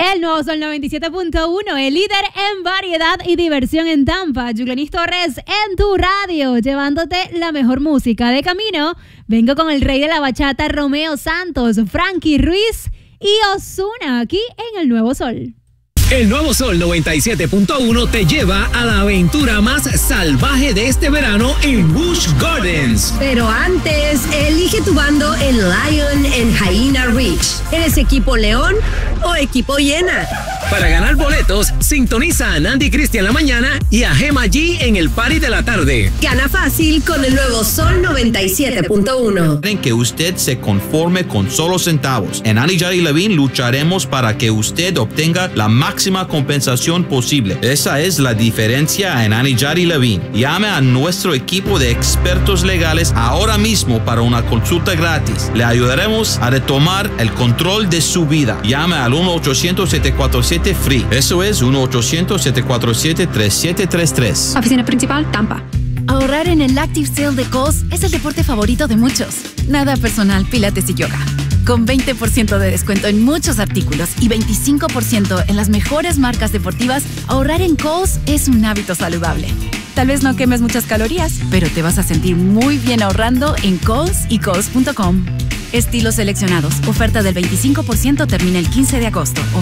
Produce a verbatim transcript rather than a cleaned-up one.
El nuevo Sol noventa y siete punto uno, el líder en variedad y diversión en Tampa. Julianis Torres en tu radio, llevándote la mejor música. De camino, vengo con el rey de la bachata, Romeo Santos, Frankie Ruiz y Ozuna, aquí en el Nuevo Sol. El Nuevo Sol noventa y siete punto uno te lleva a la aventura más salvaje de este verano en Busch Gardens. Pero antes, elige tu bando en Lion en Hyena Ridge. ¿Eres equipo León o equipo Hiena? Para ganar boletos, sintoniza a Nandy Cristian en la mañana y a Gema G en el party de la tarde. Gana fácil con el Nuevo Sol noventa y siete punto uno. Quieren que usted se conforme con solo centavos. En Annie Jari Levine lucharemos para que usted obtenga la máxima compensación posible. Esa es la diferencia en Annie Jari Levine. Llame a nuestro equipo de expertos legales ahora mismo para una consulta gratis. Le ayudaremos a retomar el control de su vida. Llame al uno ochocientos, siete cuatro siete, F R E E. Eso es uno ochocientos, siete cuatro siete, tres siete tres tres. Oficina principal, Tampa. Ahorrar en el Active Sale de Kohl's es el deporte favorito de muchos. Nada personal, pilates y yoga. Con veinte por ciento de descuento en muchos artículos y veinticinco por ciento en las mejores marcas deportivas, ahorrar en Kohl's es un hábito saludable. Tal vez no quemes muchas calorías, pero te vas a sentir muy bien ahorrando en Kohl's y Kohl's punto com. Estilos seleccionados. Oferta del veinticinco por ciento termina el quince de agosto.